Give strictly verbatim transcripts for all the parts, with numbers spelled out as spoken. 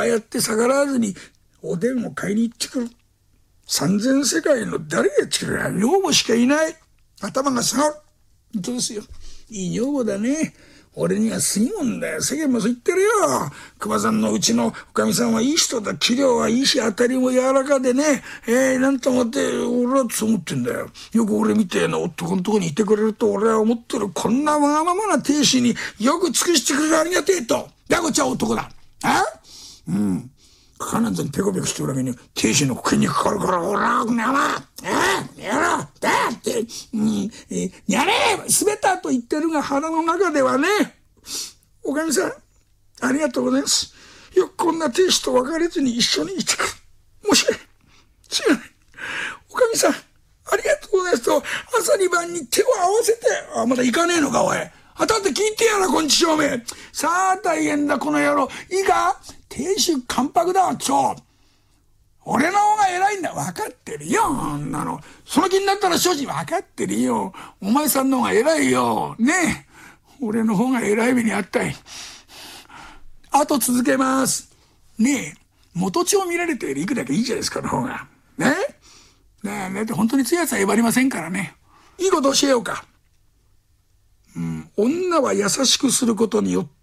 あやって逆らわずにおでんを買いに行ってくる。三千世界の誰が作る女房しかいない。頭が下がる。本当ですよ。いい女房だね。俺には過ぎもんだよ。世間もそう言ってるよ。熊さんのうちのおかみさんはいい人だ。器量はいいし、当たりも柔らかでね。えー、なんと思って、俺はそう思ってんだよ。よく俺みたいな男のとこにいてくれると俺は思ってる。こんなわがままな亭主によく尽くしてくれるありがてえと。だこっちは男だ。あうん。かなんざにペコペコしてるわけに、亭主の国にかかるから、おら、なま、えやろ、だって、うん、えやれ滑ったと言ってるが腹の中ではね、おかみさん、ありがとうございます。よくこんな亭主と別れずに一緒にいてくる。申し訳ない。違うない。おかみさん、ありがとうございますと、朝に晩に手を合わせて、あ、まだ行かねえのか、おい。あたって聞いてやら、こんちしょうめ。さあ、大変だ、この野郎。いいか亭主関白だ、ちょ。俺の方が偉いんだ。分かってるよ、あんなの。その気になったら正直分かってるよ。お前さんの方が偉いよ。ねえ。俺の方が偉い目にあったい。あと続けます。ねえ。元帳見られていくだけいいじゃないですか、の方が。ねえ。ねえ、ねえ、本当に強いやつはえばりませんからね。いいこと教えようか。うん。女は優しくすることによって、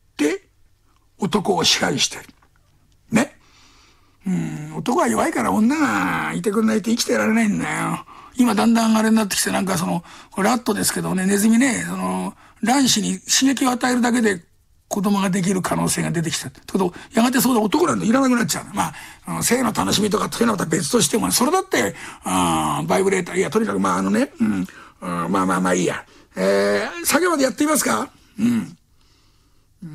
男を支配してる。ね。うん、男は弱いから女がいてくんないと生きてられないんだよ。今だんだんあれになってきて、なんかその、ラットですけどね、ネズミね、その、卵子に刺激を与えるだけで子供ができる可能性が出てきた。ってこと、やがてそうだ男なんていらなくなっちゃう。まあ、あの性の楽しみとかそういうのはまた別としても、それだって、あバイブレーター、いや、とにかくまああのね、うん、うん、まあまあまあいいや。えー、酒までやってみますか？うん。うん、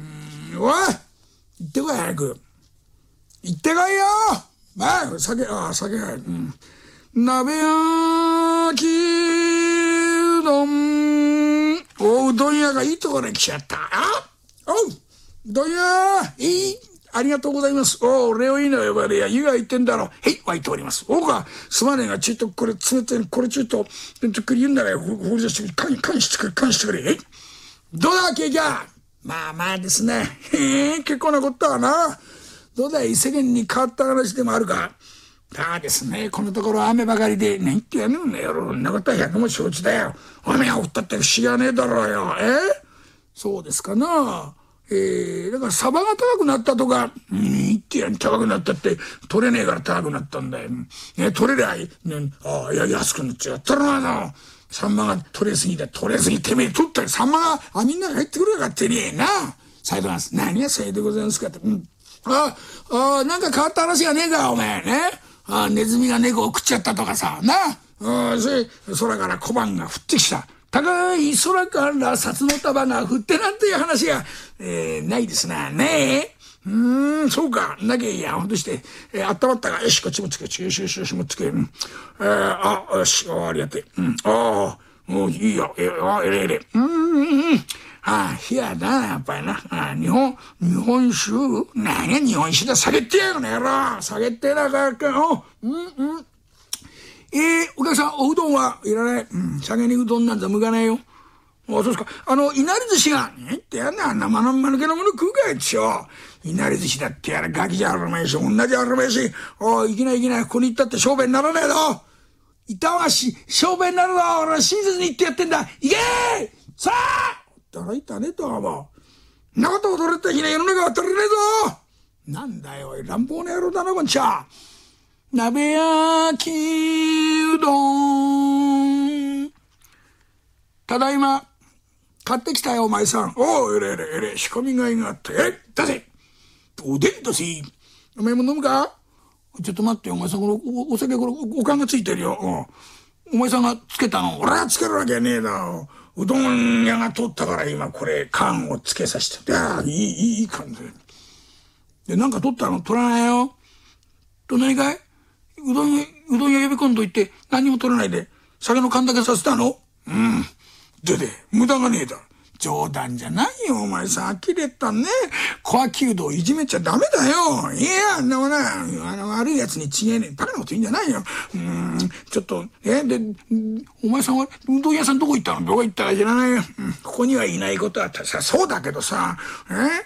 おい行ってこい、早く。行ってこいよまあ、酒、ああ、酒、うん。鍋焼きうどん。おうどん屋がいいところに来ちゃった。あおううどん屋いいありがとうございます。おう、レオイーナ呼ばれや、湯が言ってんだろ。へい、湧いております。おうか、すまねえが、ちょっとこれ、冷たい、これちょっと、ちょっとくり言うんだから、ほり出してくれ、かんしてくれ、かんしてくれ。へい。どうだ、ケーキャまあまあですね。へえ、結構なことはな。どうだい、世間に変わった話でもあるか。だあですね、このところ雨ばかりで、何言ってやねんのよ。そんなことは百も承知だよ。雨が降ったって不思議はねえだろうよ。えそうですかな。えー、だからサバが高くなったとか、うん、言ってやん、高くなったって、取れねえから高くなったんだよ。ね、取れりゃいい。ね、ああ、いや、安くなっちゃったらな。サンマが取れすぎだ。取れすぎてめえ取ったり、サンマが網の中入ってくるやがってねえな。さようでございます。何がさようでございますかって。うん、ああ、なんか変わった話がねえか、お前ね。あネズミが猫を食っちゃったとかさ、な。あそれ、空から小判が降ってきた。高い空から札の束が降ってなんていう話が、えー、ないですな。ねえ。うーん、そうか。なきゃいいや、ほんとして。えー、あったまったか。よし、こっちもつけ。よしよしよし、もつけ。うん。えー、あ、よし、あ、ありがてえ。うん。ああ、もういいよ。えー、あ、えれえれ。うん、うん、うん。ああ、冷やだな、やっぱりな。ああ、日本、日本酒何や、日本酒だ。酒ってやこの野郎。酒ってなかか。おうん、うん。えー、お客さん、おうどんはいらない。うん、酒にうどんなんざ向かないよ。あ、そうですか。あの、いなり寿司が、ねってやんな、生の間抜けのもの食うかいっちょ。いなり寿司だってやら、ガキじゃあるまいし、同じあるまいし、おい、いきないいきない、ここに行ったって商売にならねえぞ。行った方がし、商売になるぞ。俺は親切に言ってやってんだ。行けーさあだらいたねえとはもう。んなこと踊れた日の世の中は当たらねえぞ。なんだよ、乱暴な野郎だな、こんちゃ。鍋焼きうどん。ただいま、買ってきたよ、お前さん。おう、えれえれえれ、仕込みがいがあって。え、出せおでん出せお前も飲むかちょっと待ってよ、お前さん、このお、お酒、これ、おかんがついてるよ。お前さんがつけたの俺はつけるわけねえだろ。うどん屋が取ったから今これ、缶をつけさせて。いや、いい、いい、いい缶で。で、なんか取ったの取らないよ。と何かいうどん、うどん屋呼び込んどいて何も取らないで、酒の缶だけさせたのうん。でで、無駄がねえだろ。冗談じゃないよ、お前さ。呆れたね。小秋うどんをいじめちゃダメだよ。いや、あんなもな、あの、悪い奴にちげえねえ。バカなこと言うんじゃないよ。うーん、ちょっと、え、で、お前さんは、うどん屋さんどこ行ったのどこ行ったか知らないよ。うん、ここにはいないことはさ、そうだけどさ、え